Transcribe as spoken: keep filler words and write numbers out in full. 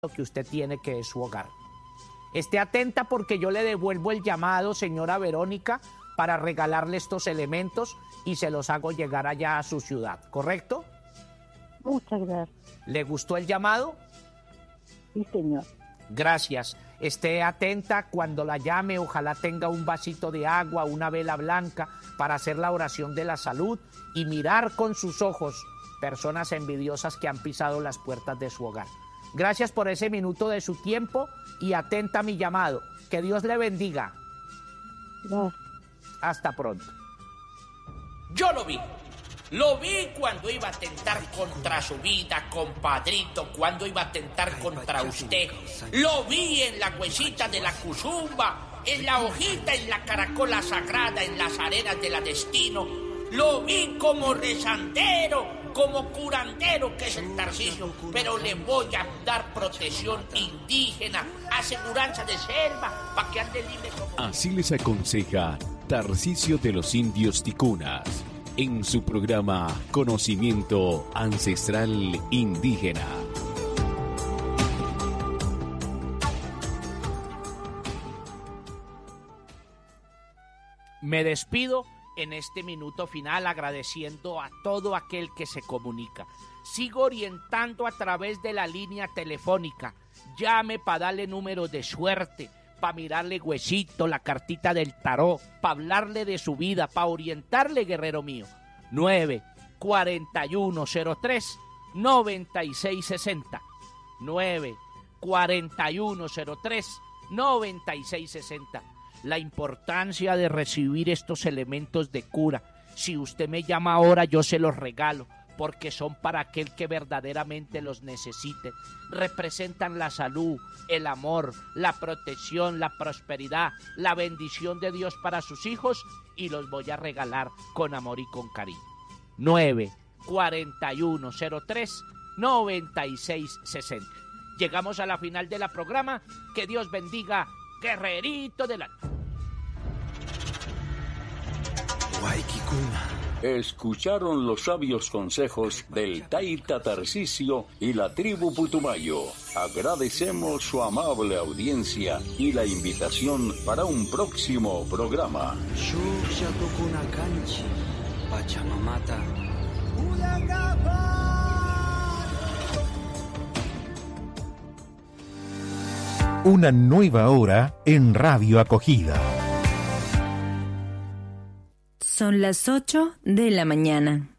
lo que usted tiene, que es su hogar. Esté atenta porque yo le devuelvo el llamado, señora Verónica, para regalarle estos elementos y se los hago llegar allá a su ciudad, ¿correcto? Muchas gracias. ¿Le gustó el llamado? Sí, señor. Gracias. Esté atenta cuando la llame, ojalá tenga un vasito de agua, una vela blanca para hacer la oración de la salud y mirar con sus ojos personas envidiosas que han pisado las puertas de su hogar. Gracias por ese minuto de su tiempo y atenta a mi llamado. Que Dios le bendiga. Gracias. Hasta pronto. Yo lo vi. Lo vi cuando iba a atentar contra su vida, compadrito, cuando iba a atentar contra usted. Lo vi en la huesita de la cuzumba, en la hojita, en la caracola sagrada, en las arenas de la destino. Lo vi como rezandero, como curandero que es el Tarcisio, pero le voy a dar protección indígena, aseguranza de selva, para que ande libre como... Así les aconseja Tarcisio de los Indios Ticunas en su programa Conocimiento Ancestral Indígena. Me despido en este minuto final agradeciendo a todo aquel que se comunica. Sigo orientando a través de la línea telefónica. Llame para darle números de suerte, para mirarle huesito, la cartita del tarot, para hablarle de su vida, para orientarle, guerrero mío. nueve cuatro uno cero tres nueve seis seis cero. nueve cuatro uno cero tres nueve seis seis cero. La importancia de recibir estos elementos de cura. Si usted me llama ahora, yo se los regalo, porque son para aquel que verdaderamente los necesite. Representan la salud, el amor, la protección, la prosperidad, la bendición de Dios para sus hijos, y los voy a regalar con amor y con cariño. nueve cuatro uno cero tres nueve seis seis cero. Llegamos a la final de la programa. Que Dios bendiga, guerrerito del alma. Escucharon los sabios consejos del Taita Tarcisio y la tribu Putumayo. Agradecemos su amable audiencia y la invitación para un próximo programa. Una nueva hora en Radio Acogida. Son las ocho de la mañana.